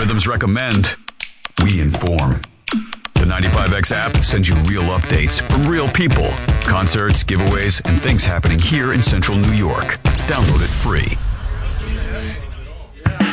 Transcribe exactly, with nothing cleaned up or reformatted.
algorithms recommend, we inform. The ninety-five X app sends you real updates from real people, concerts, giveaways, and things happening here in central New York. Download it free.